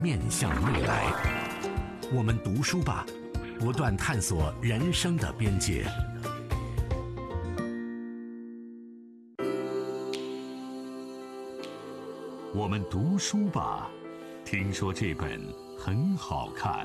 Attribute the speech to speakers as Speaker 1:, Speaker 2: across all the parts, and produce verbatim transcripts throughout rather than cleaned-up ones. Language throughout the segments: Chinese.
Speaker 1: 面向未来，我们读书吧，不断探索人生的边界。我们读书吧，听说这本很好看。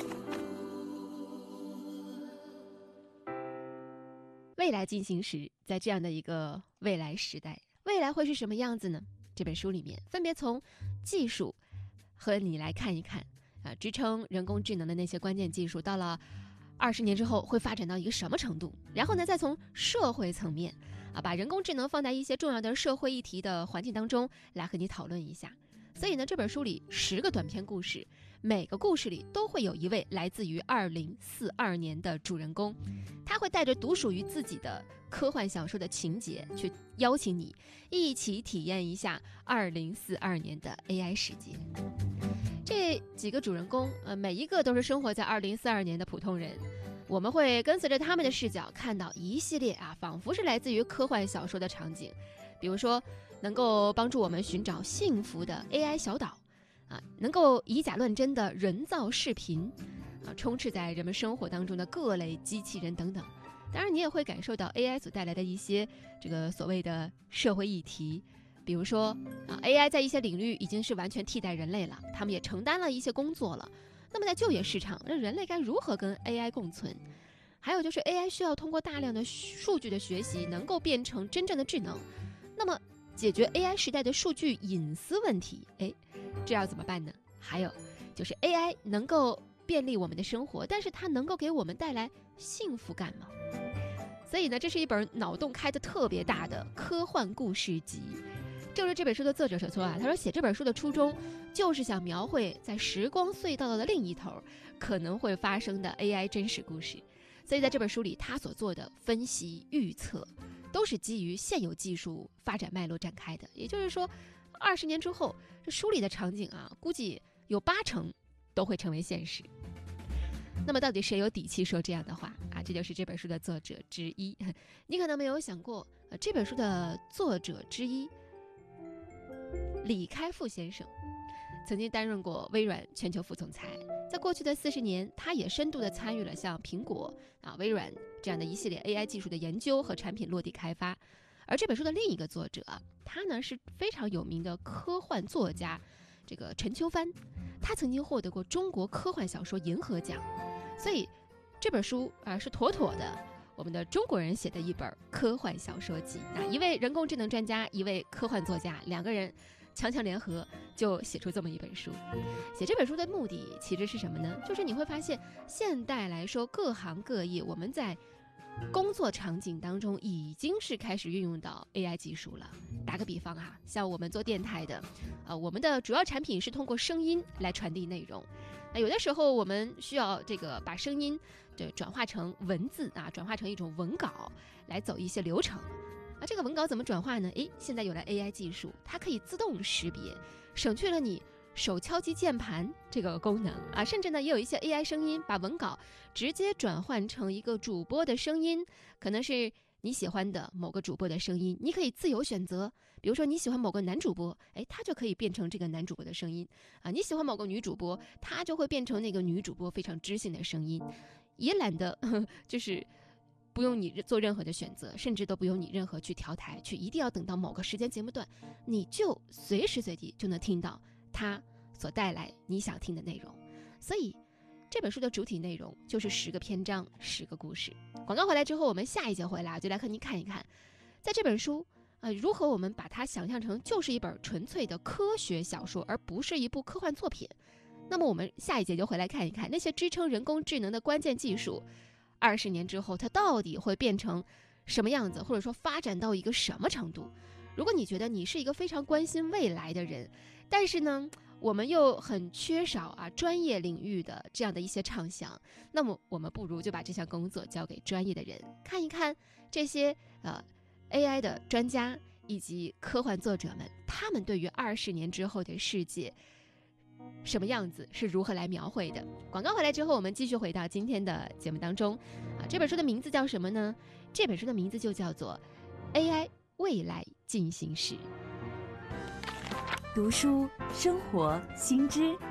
Speaker 2: 未来进行时，在这样的一个未来时代，未来会是什么样子呢？这本书里面分别从技术和你来看一看啊，支撑人工智能的那些关键技术，到了二十年之后会发展到一个什么程度？然后呢，再从社会层面啊，把人工智能放在一些重要的社会议题的环境当中来和你讨论一下。所以呢，这本书里十个短篇故事，每个故事里都会有一位来自于二零四二年的主人公，他会带着独属于自己的科幻小说的情节，去邀请你一起体验一下二零四二年的 A I 世界。这几个主人公，呃，每一个都是生活在二零四二年的普通人。我们会跟随着他们的视角，看到一系列啊，仿佛是来自于科幻小说的场景。比如说，能够帮助我们寻找幸福的 A I 小岛，啊，能够以假乱真的人造视频，啊，充斥在人们生活当中的各类机器人等等。当然，你也会感受到 A I 所带来的一些这个所谓的社会议题。比如说啊 ，A I 在一些领域已经是完全替代人类了，他们也承担了一些工作了。那么在就业市场，那人类该如何跟 A I 共存？还有就是 A I 需要通过大量的数据的学习，能够变成真正的智能。那么解决 A I 时代的数据隐私问题，哎，这要怎么办呢？还有就是 A I 能够便利我们的生活，但是它能够给我们带来幸福感吗？所以呢，这是一本脑洞开得特别大的科幻故事集。正如这本书的作者所说啊，他说写这本书的初衷就是想描绘在时光隧道的另一头可能会发生的 A I 真实故事。所以在这本书里，他所做的分析预测都是基于现有技术发展脉络展开的。也就是说，二十年之后，这书里的场景啊，估计有八成都会成为现实。那么到底谁有底气说这样的话啊？这就是这本书的作者之一。你可能没有想过，呃，这本书的作者之一李开复先生曾经担任过微软全球副总裁，在过去的四十年，他也深度的参与了像苹果啊、微软这样的一系列 A I 技术的研究和产品落地开发。而这本书的另一个作者，他呢是非常有名的科幻作家，这个陈秋帆，他曾经获得过中国科幻小说银河奖。所以这本书啊、呃、是妥妥的我们的中国人写的一本科幻小说集。那一位人工智能专家，一位科幻作家，两个人强强联合，就写出这么一本书。写这本书的目的其实是什么呢？就是你会发现，现代来说，各行各业我们在工作场景当中已经是开始运用到 A I 技术了。打个比方啊，像我们做电台的，呃，我们的主要产品是通过声音来传递内容。那有的时候我们需要这个把声音这转化成文字啊，转化成一种文稿来走一些流程。啊，这个文稿怎么转化呢？诶，现在有了 A I 技术，它可以自动识别，省去了你手敲击键盘这个功能啊，甚至呢也有一些 A I 声音把文稿直接转换成一个主播的声音，可能是你喜欢的某个主播的声音，你可以自由选择。比如说你喜欢某个男主播，哎，他就可以变成这个男主播的声音啊；你喜欢某个女主播，他就会变成那个女主播非常知性的声音。也懒得呵就是不用你做任何的选择，甚至都不用你任何去调台，去一定要等到某个时间节目段，你就随时随地就能听到它所带来你想听的内容。所以这本书的主体内容就是十个篇章，十个故事。广告回来之后，我们下一节回来就来和你看一看，在这本书呃，如何我们把它想象成就是一本纯粹的科学小说，而不是一部科幻作品。那么我们下一节就回来看一看那些支撑人工智能的关键技术，二十年之后它到底会变成什么样子，或者说发展到一个什么程度。如果你觉得你是一个非常关心未来的人，但是呢我们又很缺少啊专业领域的这样的一些畅想，那么我们不如就把这项工作交给专业的人，看一看这些呃 A I 的专家以及科幻作者们，他们对于二十年之后的世界什么样子是如何来描绘的。广告回来之后，我们继续回到今天的节目当中啊。这本书的名字叫什么呢？这本书的名字就叫做 A I 未来进行时。
Speaker 3: 读书、生活、新知，